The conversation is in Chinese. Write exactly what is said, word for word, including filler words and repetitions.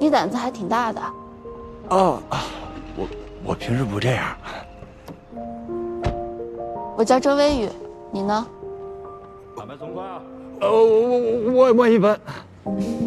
你胆子还挺大的。 哦啊，我我平时不这样。 我叫周微雨，你呢？ 买卖松快啊！ 呃，我我我我一般。